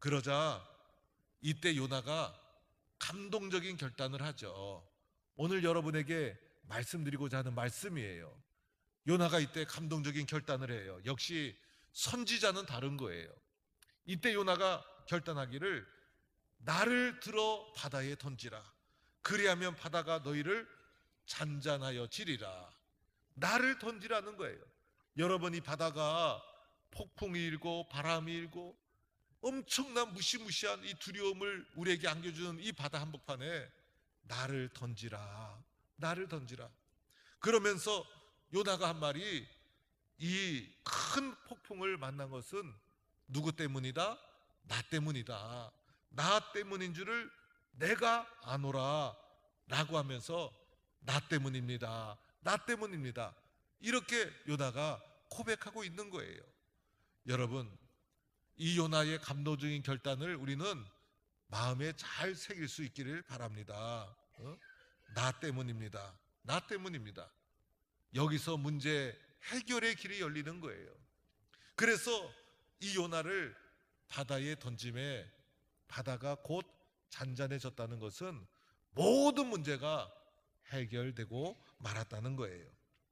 그러자 이때 요나가 감동적인 결단을 하죠. 오늘 여러분에게 말씀드리고자 하는 말씀이에요. 요나가 이때 감동적인 결단을 해요. 역시 선지자는 다른 거예요. 이때 요나가 결단하기를, 나를 들어 바다에 던지라. 그리하면 바다가 너희를 잔잔하여 지리라. 나를 던지라는 거예요. 여러분, 이 바다가 폭풍이 일고 바람이 일고 엄청난 무시무시한 이 두려움을 우리에게 안겨주는 이 바다 한복판에 나를 던지라, 나를 던지라. 그러면서 요나가 한 말이, 이 큰 폭풍을 만난 것은 누구 때문이다? 나 때문이다. 나 때문인 줄을 내가 아노라 라고 하면서 나 때문입니다, 나 때문입니다, 이렇게 요나가 고백하고 있는 거예요. 여러분, 이 요나의 감동적인 결단을 우리는 마음에 잘 새길 수 있기를 바랍니다. 나 때문입니다, 나 때문입니다. 여기서 문제 해결의 길이 열리는 거예요. 그래서 이 요나를 바다에 던짐에 바다가 곧 잔잔해졌다는 것은 모든 문제가 해결되고 말았다는 거예요.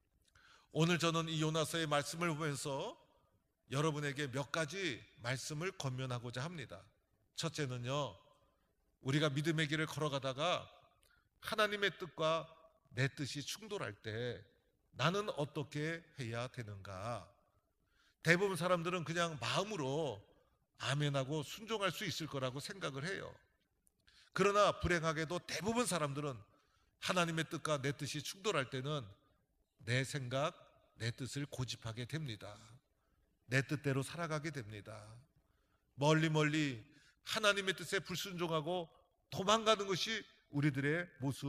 오늘 저는 이 요나서의 말씀을 보면서 여러분에게 몇 가지 말씀을 권면하고자 합니다. 첫째는요, 우리가 믿음의 길을 걸어가다가 하나님의 뜻과 내 뜻이 충돌할 때 나는 어떻게 해야 되는가? 대부분 사람들은 그냥 마음으로 아멘하고 순종할 수 있을 거라고 생각을 해요. 그러나 불행하게도 대부분 사람들은 하나님의 뜻과 내 뜻이 충돌할 때는 내 생각, 내 뜻을 고집하게 됩니다. 내 뜻대로 살아가게 됩니다. 멀리 멀리 하나님의 뜻에 불순종하고 도망가는 것이 우리들의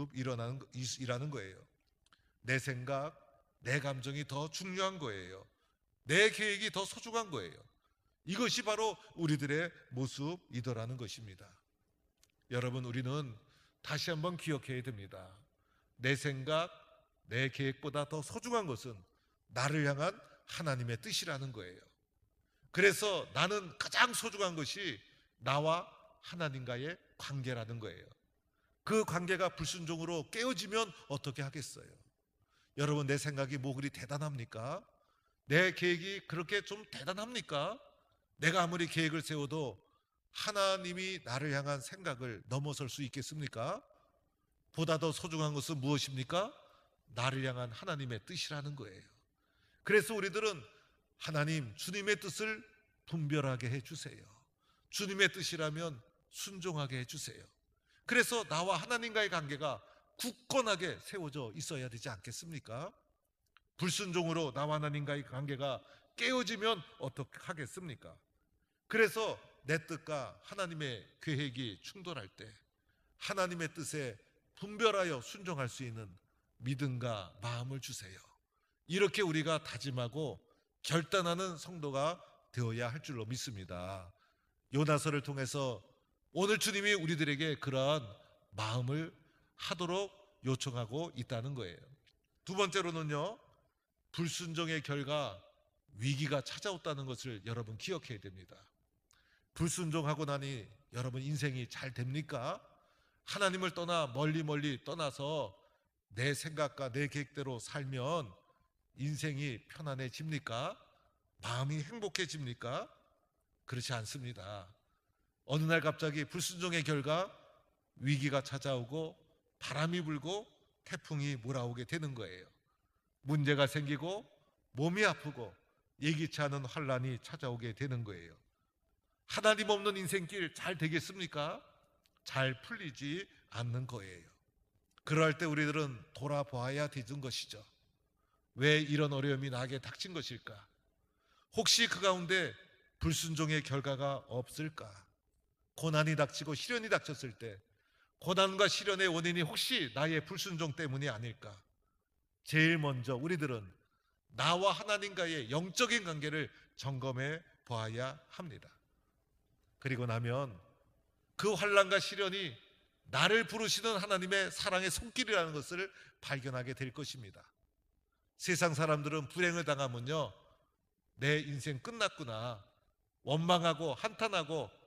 모습이라는 거예요. 내 생각, 내 감정이 더 중요한 거예요. 내 계획이 더 소중한 거예요. 이것이 바로 우리들의 모습이더라는 것입니다. 여러분, 우리는 다시 한번 기억해야 됩니다. 내 생각, 내 계획보다 더 소중한 것은 나를 향한 하나님의 뜻이라는 거예요. 그래서 나는 가장 소중한 것이 나와 하나님과의 관계라는 거예요. 그 관계가 불순종으로 깨어지면 어떻게 하겠어요? 여러분, 내 생각이 뭐 그리 대단합니까? 내 계획이 그렇게 좀 대단합니까? 내가 아무리 계획을 세워도 하나님이 나를 향한 생각을 넘어설 수 있겠습니까? 보다 더 소중한 것은 무엇입니까? 나를 향한 하나님의 뜻이라는 거예요. 그래서 우리들은 하나님, 주님의 뜻을 분별하게 해주세요. 주님의 뜻이라면 순종하게 해주세요. 그래서 나와 하나님과의 관계가 굳건하게 세워져 있어야 되지 않겠습니까? 불순종으로 나와 하나님과의 관계가 깨어지면 어떻게 하겠습니까? 그래서 내 뜻과 하나님의 계획이 충돌할 때 하나님의 뜻에 분별하여 순종할 수 있는 믿음과 마음을 주세요. 이렇게 우리가 다짐하고 결단하는 성도가 되어야 할 줄로 믿습니다. 요나서를 통해서 오늘 주님이 우리들에게 그러한 마음을 하도록 요청하고 있다는 거예요. 두 번째로는요, 불순종의 결과 위기가 찾아왔다는 것을 여러분 기억해야 됩니다. 불순종하고 나니 여러분 인생이 잘 됩니까? 하나님을 떠나 멀리 떠나서 내 생각과 내 계획대로 살면 인생이 편안해집니까? 마음이 행복해집니까? 그렇지 않습니다. 어느 날 갑자기 불순종의 결과 위기가 찾아오고 바람이 불고 태풍이 몰아오게 되는 거예요. 문제가 생기고 몸이 아프고 예기치 않은 환란이 찾아오게 되는 거예요. 하나님 없는 인생길 잘 되겠습니까? 잘 풀리지 않는 거예요. 그럴 때 우리들은 돌아보아야 되는 것이죠. 왜 이런 어려움이 나에게 닥친 것일까? 혹시 그 가운데 불순종의 결과가 없을까? 고난이 닥치고 시련이 닥쳤을 때 고난과 시련의 원인이 혹시 나의 불순종 때문이 아닐까? 제일 먼저 우리들은 나와 하나님과의 영적인 관계를 점검해 보아야 합니다. 그리고 나면 그 환난과 시련이 나를 부르시는 하나님의 사랑의 손길이라는 것을 발견하게 될 것입니다. 세상 사람들은 불행을 당하면요, 내 인생 끝났구나, 원망하고 한탄하고